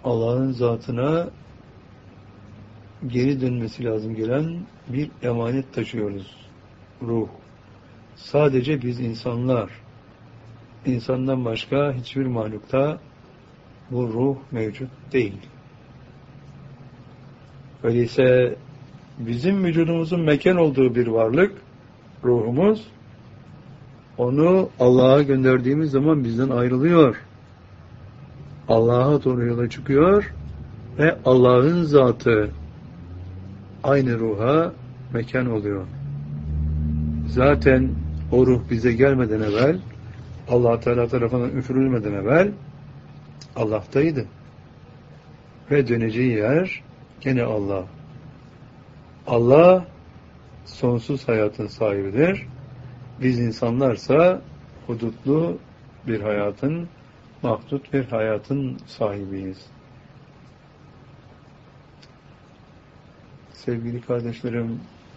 Allah'ın zatına geri dönmesi lazım gelen bir emanet taşıyoruz. Ruh. Sadece biz insandan başka hiçbir mahlukta bu ruh mevcut değil. Öyleyse bizim vücudumuzun mekan olduğu bir varlık, ruhumuz, onu Allah'a gönderdiğimiz zaman bizden ayrılıyor. Allah'a doğru yola çıkıyor ve Allah'ın zatı aynı ruha mekan oluyor. Zaten o ruh bize gelmeden evvel, Allah Teala tarafından üfürülmeden evvel Allah'taydı. Ve döneceği yer gene Allah. Allah sonsuz hayatın sahibidir. Biz insanlarsa hudutlu bir hayatın, mahdut bir hayatın sahibiyiz. Sevgili kardeşlerim,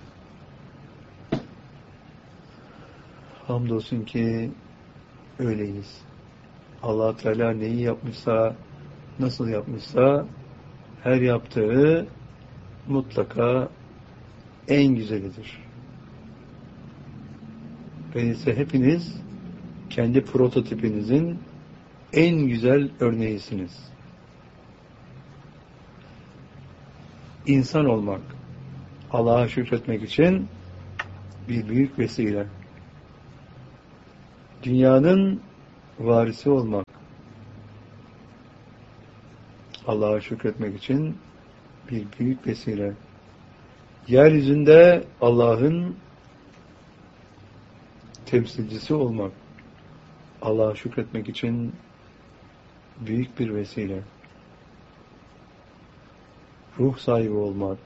hamdolsun ki öyleyiz. Allah Teala neyi yapmışsa, nasıl yapmışsa, her yaptığı mutlaka en güzelidir. Öyleyse hepiniz kendi prototipinizin en güzel örneğisiniz. İnsan olmak, Allah'a şükretmek için bir büyük vesile. Dünyanın varisi olmak, Allah'a şükretmek için bir büyük vesile. Yeryüzünde Allah'ın temsilcisi olmak, Allah'a şükretmek için büyük bir vesile. Ruh sahibi olmak,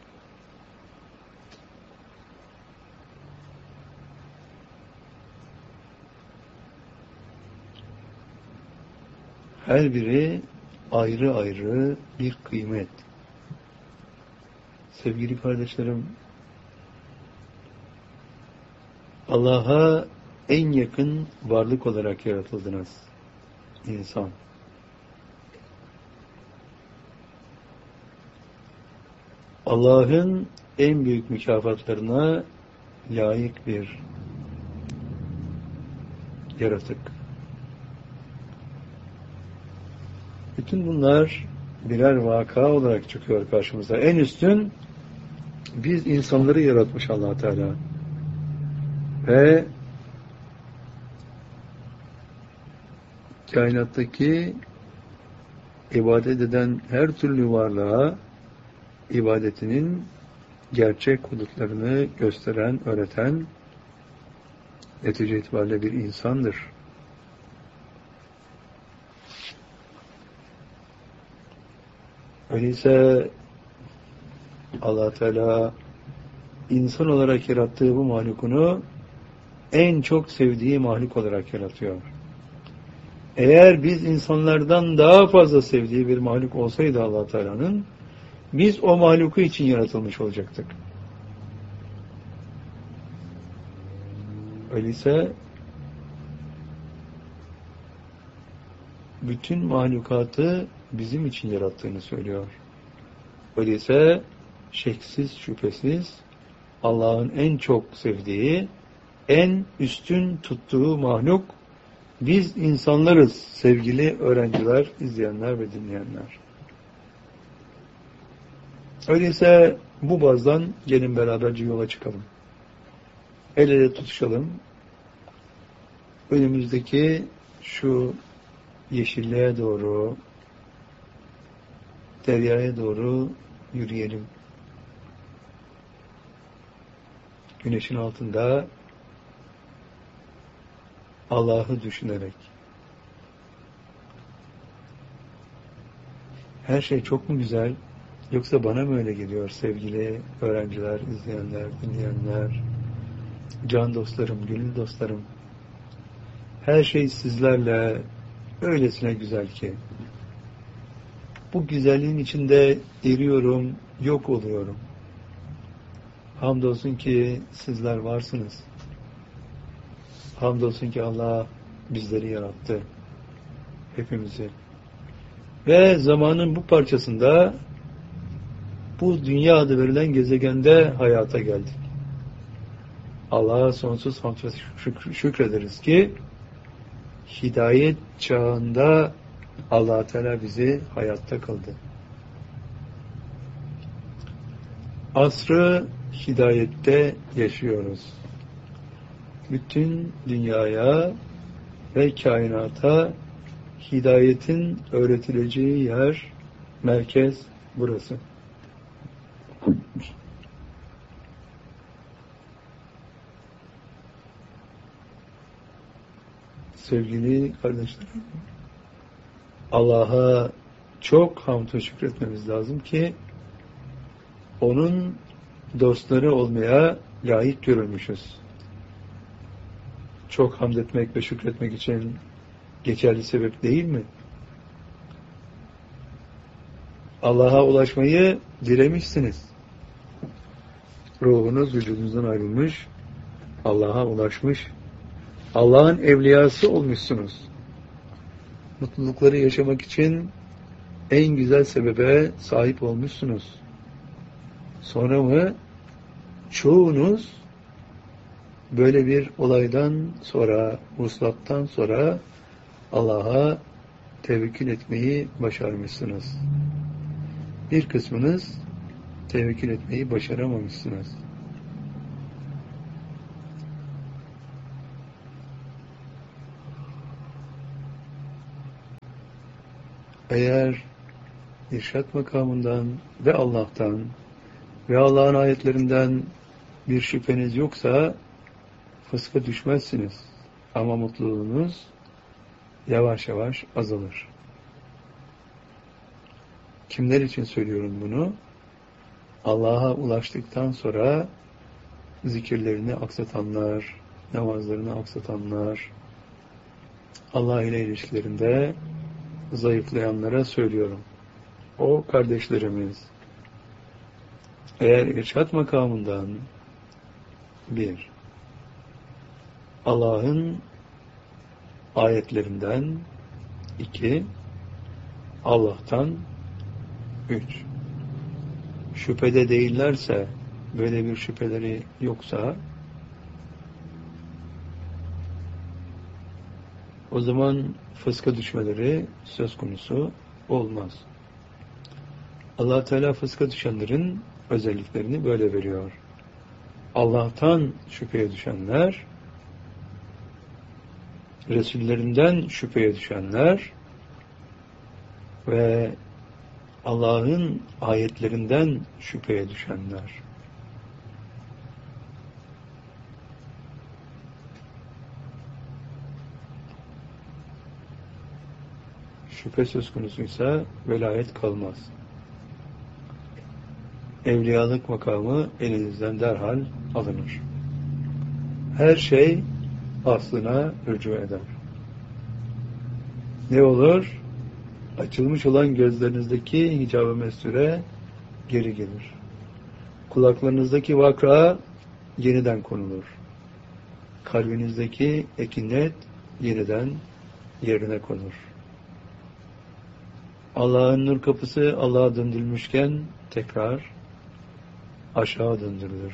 her biri ayrı ayrı bir kıymet. Sevgili kardeşlerim, Allah'a en yakın varlık olarak yaratıldınız. İnsan. Allah'ın en büyük mükafatlarına layık bir yaratık. Bütün bunlar birer vaka olarak çıkıyor karşımıza. En üstün biz insanları yaratmış Allah Teala. Ve kainattaki ibadet eden her türlü varlığa ibadetinin gerçek hudutlarını gösteren, öğreten netice itibariyle bir insandır. Öyleyse Allah Teala insan olarak yarattığı bu mahlukunu en çok sevdiği mahluk olarak yaratıyor. Eğer biz insanlardan daha fazla sevdiği bir mahluk olsaydı Allah Teala'nın, biz o mahluku için yaratılmış olacaktık. Öyleyse bütün mahlukatı bizim için yarattığını söylüyor. Öyleyse şeksiz şüphesiz Allah'ın en çok sevdiği, en üstün tuttuğu mahluk biz insanlarız sevgili öğrenciler, izleyenler ve dinleyenler. Öyleyse bu bazdan gelin beraberce yola çıkalım. El ele tutuşalım. Önümüzdeki şu yeşilliğe doğru, deryaya doğru yürüyelim. Güneşin altında Allah'ı düşünerek. Her şey çok mu güzel? Yoksa bana mı öyle geliyor sevgili öğrenciler, izleyenler, dinleyenler, can dostlarım, gönül dostlarım? Her şey sizlerle öylesine güzel ki. Bu güzelliğin içinde eriyorum, yok oluyorum. Hamdolsun ki sizler varsınız. Hamdolsun ki Allah bizleri yarattı. Hepimizi. Ve zamanın bu parçasında bu dünya adı verilen gezegende hayata geldik. Allah'a sonsuz hamd ve şükrederiz ki hidayet çağında Allah Teala bizi hayatta kıldı. Asrı hidayette yaşıyoruz. Bütün dünyaya ve kainata hidayetin öğretileceği yer, merkez burası. Sevgili kardeşlerim, Allah'a çok hamd ve şükretmemiz lazım ki onun dostları olmaya layık görülmüşüz. Çok hamd etmek ve şükretmek için geçerli sebep değil mi? Allah'a ulaşmayı dilemişsiniz. Ruhunuz vücudunuzdan ayrılmış, Allah'a ulaşmış, Allah'ın evliyası olmuşsunuz. Mutlulukları yaşamak için en güzel sebebe sahip olmuşsunuz. Sonra mı çoğunuz böyle bir olaydan sonra, vuslattan sonra Allah'a tevekkül etmeyi başarmışsınız. Bir kısmınız tevekkül etmeyi başaramamışsınız. Eğer irşat makamından ve Allah'tan ve Allah'ın ayetlerinden bir şüpheniz yoksa fıska düşmezsiniz. Ama mutluluğunuz yavaş yavaş azalır. Kimler için söylüyorum bunu? Allah'a ulaştıktan sonra zikirlerini aksatanlar, namazlarını aksatanlar, Allah ile ilişkilerinde zayıflayanlara söylüyorum. O kardeşlerimiz, eğer irşat makamından bir, Allah'ın ayetlerinden, iki, Allah'tan, üç, şüphede değillerse, böyle bir şüpheleri yoksa, o zaman fıska düşmeleri söz konusu olmaz. Allah Teala fıska düşenlerin özelliklerini böyle veriyor. Allah'tan şüpheye düşenler, Resullerinden şüpheye düşenler ve Allah'ın ayetlerinden şüpheye düşenler. Şüphe söz konusuysa velayet kalmaz. Evliyalık makamı elinizden derhal alınır. Her şey aslına rücu eder. Ne olur? Açılmış olan gözlerinizdeki hicab-ı mesture geri gelir. Kulaklarınızdaki vakra yeniden konulur. Kalbinizdeki ekinet yeniden yerine konur. Allah'ın nur kapısı Allah'a döndürülmüşken tekrar aşağı döndürülür.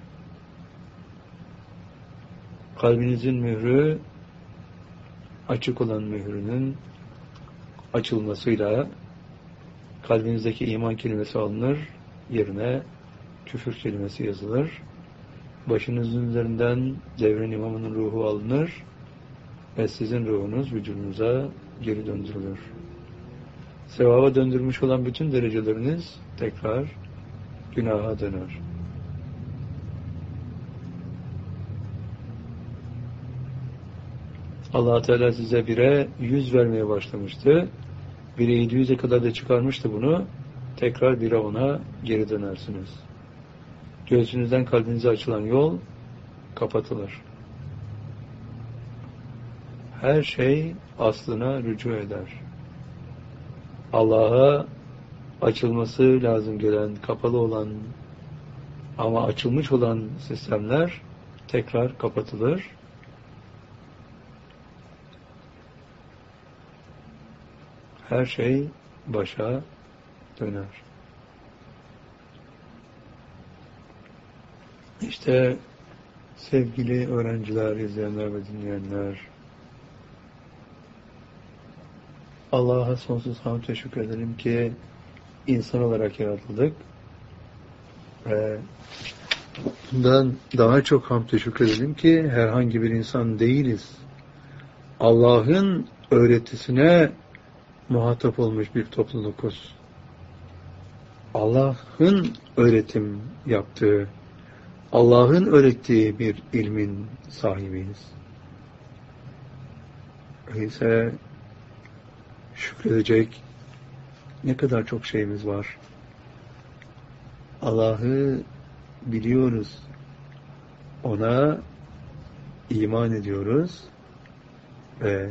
Kalbinizin mührü açık olan mührünün açılmasıyla kalbinizdeki iman kelimesi alınır, yerine küfür kelimesi yazılır. Başınızın üzerinden devrin imamının ruhu alınır ve sizin ruhunuz vücudunuza geri döndürülür. Sevaba döndürmüş olan bütün dereceleriniz tekrar günaha döner. Allah Teala size 1'e 100 vermeye başlamıştı. 1'e 700'e kadar da çıkarmıştı bunu. Tekrar 1'e 10'a geri dönersiniz. Göğsünüzden kalbinize açılan yol kapatılır. Her şey aslına rücu eder. Allah'a açılması lazım gelen, kapalı olan ama açılmış olan sistemler tekrar kapatılır. Her şey başa döner. İşte sevgili öğrenciler, izleyenler ve dinleyenler, Allah'a sonsuz hamd ve şükredelim ki insan olarak yaratıldık ve bundan daha çok hamd ve şükredelim ki herhangi bir insan değiliz. Allah'ın öğretisine muhatap olmuş bir toplulukuz. Allah'ın öğretim yaptığı, Allah'ın öğrettiği bir ilmin sahibiyiz. Öyleyse şükredecek ne kadar çok şeyimiz var. Allah'ı biliyoruz. Ona iman ediyoruz ve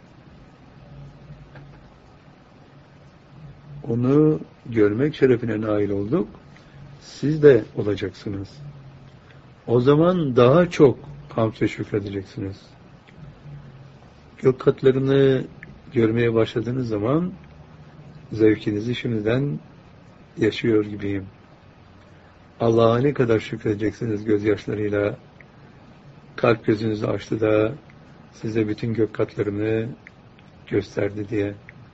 onu görmek şerefine nail olduk. Siz de olacaksınız. O zaman daha çok hamd ve şükredeceksiniz. Gök katlarını görmeye başladığınız zaman zevkinizi şimdiden yaşıyor gibiyim. Allah'a ne kadar şükredeceksiniz gözyaşlarıyla. Kalp gözünüzü açtı da size bütün gök katlarını gösterdi diye.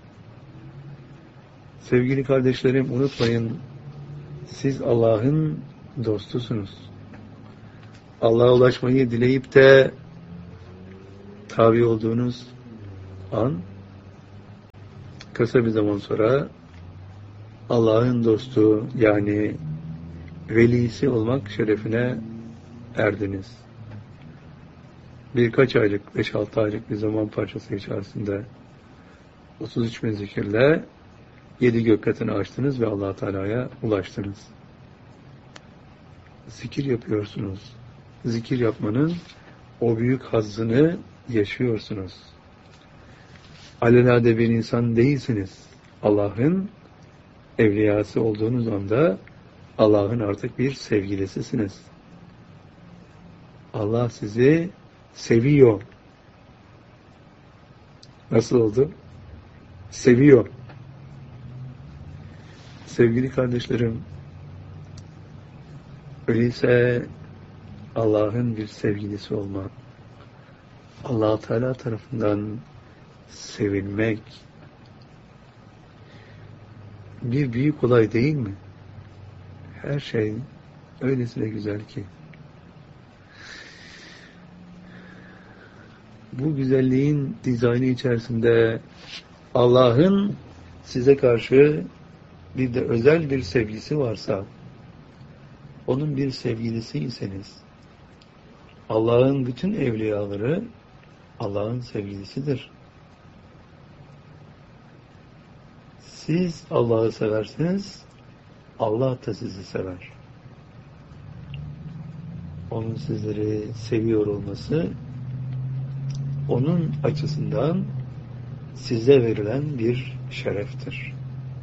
Sevgili kardeşlerim, unutmayın, siz Allah'ın dostusunuz. Allah'a ulaşmayı dileyip de tabi olduğunuz an, kısa bir zaman sonra Allah'ın dostu, yani velisi olmak şerefine erdiniz. Birkaç aylık, 5-6 aylık bir zaman parçası içerisinde 33 bin zikirle 7 gök katını açtınız ve Allah Teala'ya ulaştınız. Zikir yapıyorsunuz. Zikir yapmanın o büyük hazzını yaşıyorsunuz. Alelade bir insan değilsiniz. Allah'ın evliyası olduğunuz anda Allah'ın artık bir sevgilisisiniz. Allah sizi seviyor. Nasıl oldu? Seviyor. Sevgili kardeşlerim, öyleyse Allah'ın bir sevgilisi olmak, Allah Teala tarafından sevilmek bir büyük olay değil mi? Her şey öylesine güzel ki. Bu güzelliğin dizaynı içerisinde Allah'ın size karşı bir de özel bir sevgisi varsa, onun bir sevgilisiyseniz, Allah'ın bütün evliyaları Allah'ın sevgilisidir. Siz Allah'ı seversiniz, Allah da sizi sever. Onun sizleri seviyor olması, onun açısından size verilen bir şereftir.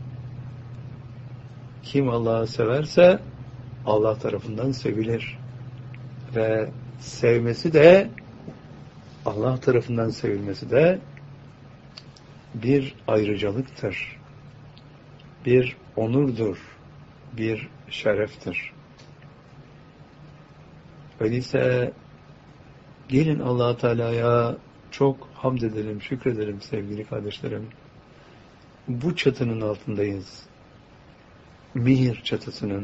Kim Allah'ı severse Allah tarafından sevilir. Ve sevmesi de, Allah tarafından sevilmesi de bir ayrıcalıktır. Bir onurdur. Bir şereftir. Öyleyse gelin Allah Teala'ya çok hamd edelim, şükredelim sevgili kardeşlerim. Bu çatının altındayız. Mihir çatısının.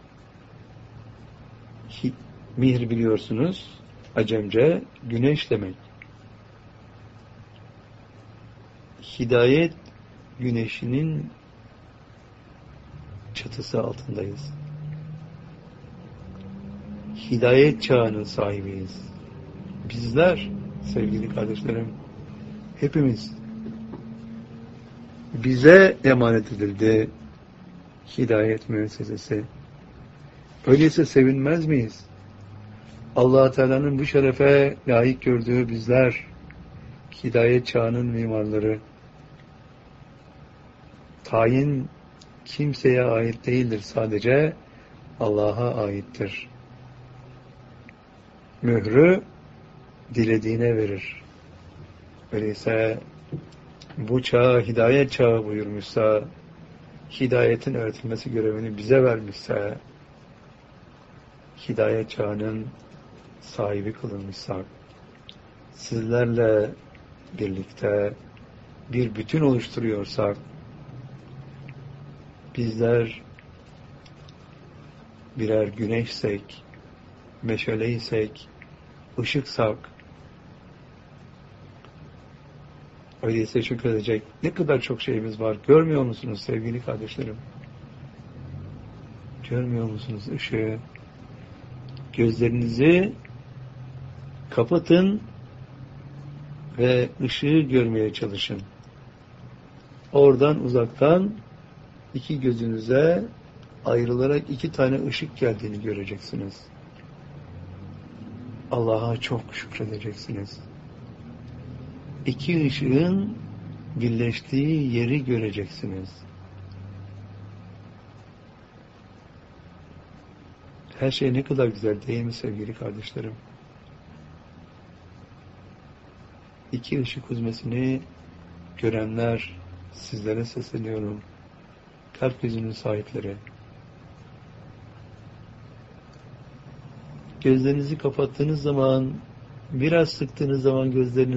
Mihir biliyorsunuz, Acemce güneş demek. Hidayet güneşinin çatısı altındayız. Hidayet çağının sahibiyiz. Bizler, sevgili kardeşlerim, hepimiz bize emanet edildi hidayet müessesesi. Öyleyse sevinmez miyiz? Allah Teala'nın bu şerefe layık gördüğü bizler, hidayet çağının mimarları. Tayin kimseye ait değildir, sadece Allah'a aittir. Mührü dilediğine verir. Öyleyse bu çağa hidayet çağı buyurmuşsa, hidayetin öğretilmesi görevini bize vermişse, hidayet çağının sahibi kılınmışsak, sizlerle birlikte bir bütün oluşturuyorsak, bizler birer güneşsek, meşaleysek, ışıksak, öyleyse şükredecek ne kadar çok şeyimiz var. Görmüyor musunuz sevgili kardeşlerim? Görmüyor musunuz ışığı? Gözlerinizi kapatın ve ışığı görmeye çalışın. Oradan uzaktan iki gözünüze ayrılarak iki tane ışık geldiğini göreceksiniz. Allah'a çok şükredeceksiniz. İki ışığın birleştiği yeri göreceksiniz. Her şey ne kadar güzel değil mi sevgili kardeşlerim? İki ışık huzmesini görenler, sizlere sesleniyorum. Kalp gözünün sahipleri. Gözlerinizi kapattığınız zaman, biraz sıktığınız zaman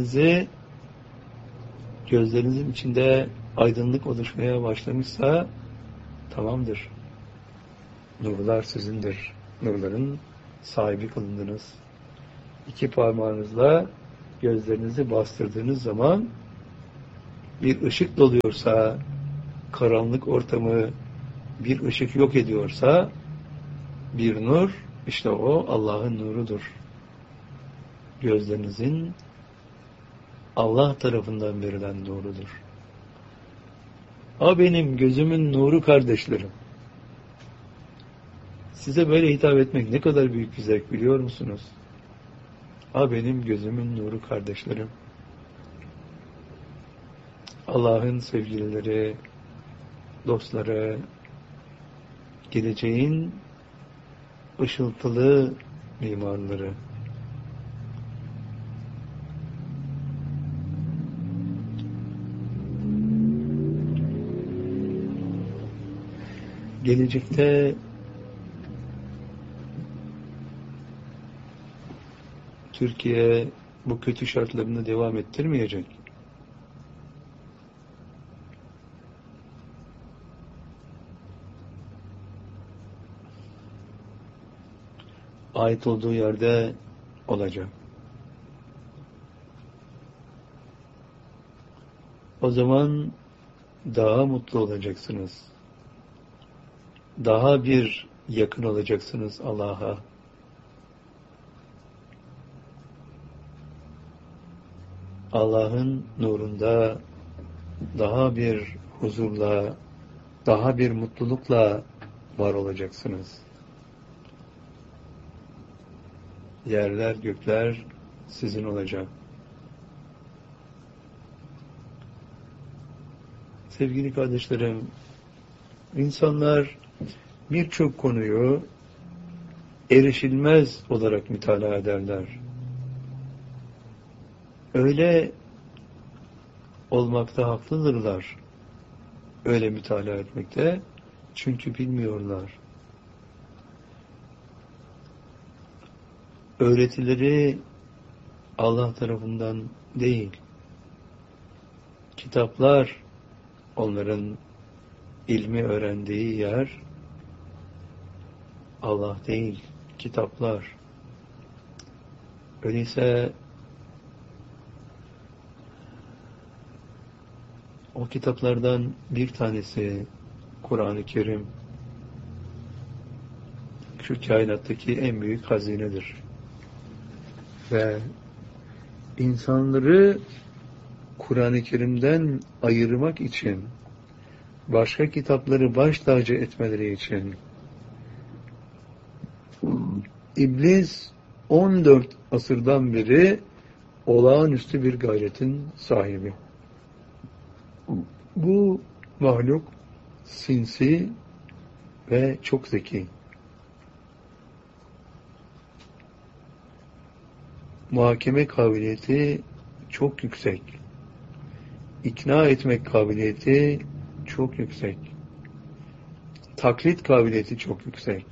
gözlerinizin içinde aydınlık oluşmaya başlamışsa, tamamdır. Nurlar sizindir. Nurların sahibi kılındınız. İki parmağınızla gözlerinizi bastırdığınız zaman bir ışık doluyorsa, karanlık ortamı bir ışık yok ediyorsa, bir nur, işte o Allah'ın nurudur. Gözlerinizin Allah tarafından verilen nurudur. Benim gözümün nuru kardeşlerim. Size böyle hitap etmek ne kadar büyük bir zevk biliyor musunuz? Benim gözümün nuru kardeşlerim. Allah'ın sevgilileri, dostları, geleceğin ışıltılı mimarları. Gelecekte Türkiye bu kötü şartlarını devam ettirmeyecek. Ait olduğu yerde olacak. O zaman daha mutlu olacaksınız. Daha bir yakın olacaksınız Allah'a. Allah'ın nurunda daha bir huzurla, daha bir mutlulukla var olacaksınız. Yerler, gökler sizin olacak. Sevgili kardeşlerim, insanlar birçok konuyu erişilmez olarak mütalaa ederler. Öyle olmakta haklıdırlar. Öyle mütalaa etmekte. Çünkü bilmiyorlar. Öğretileri Allah tarafından değil. Kitaplar onların ilmi öğrendiği yer Allah değil, kitaplar. Öyleyse o kitaplardan bir tanesi Kur'an-ı Kerim, şu kainattaki en büyük hazinedir. Ve insanları Kur'an-ı Kerim'den ayırmak için, başka kitapları baş tacı etmeleri için İblis 14 asırdan beri olağanüstü bir gayretin sahibi. Bu mahluk sinsi ve çok zeki. Muhakeme kabiliyeti çok yüksek. ikna etmek kabiliyeti çok yüksek. Taklit kabiliyeti çok yüksek.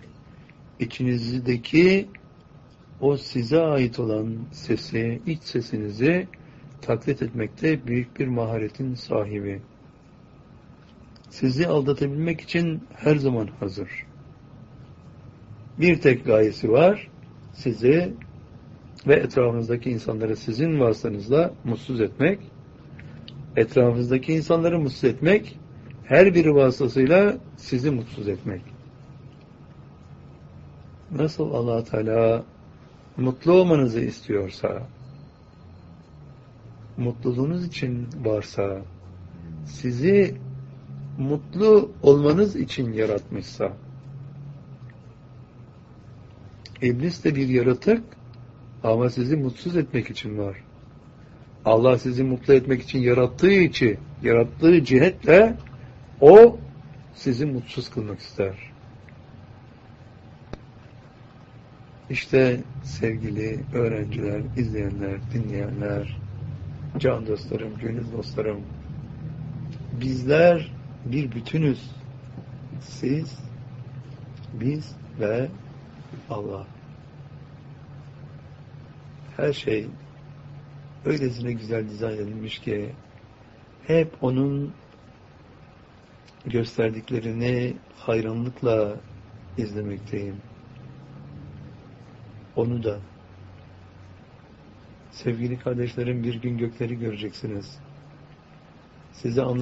İçinizdeki o size ait olan sesi, iç sesinizi taklit etmekte büyük bir maharetin sahibi. Sizi aldatabilmek için her zaman hazır. Bir tek gayesi var, sizi ve etrafınızdaki insanları sizin vasıtanızla mutsuz etmek. Etrafınızdaki insanları mutsuz etmek, her biri vasıtasıyla sizi mutsuz etmek. Nasıl Allah Teala mutlu olmanızı istiyorsa, mutluluğunuz için varsa, sizi mutlu olmanız için yaratmışsa, İblis de bir yaratık ama sizi mutsuz etmek için var. Allah sizi mutlu etmek için yarattığı cihetle o sizi mutsuz kılmak ister. İşte sevgili öğrenciler, izleyenler, dinleyenler, can dostlarım, gönül dostlarım, bizler bir bütünüz. Siz, biz ve Allah. Her şey öylesine güzel dizayn edilmiş ki hep onun gösterdiklerini hayranlıkla izlemekteyim. Onu da. Sevgili kardeşlerim, bir gün gökleri göreceksiniz. Size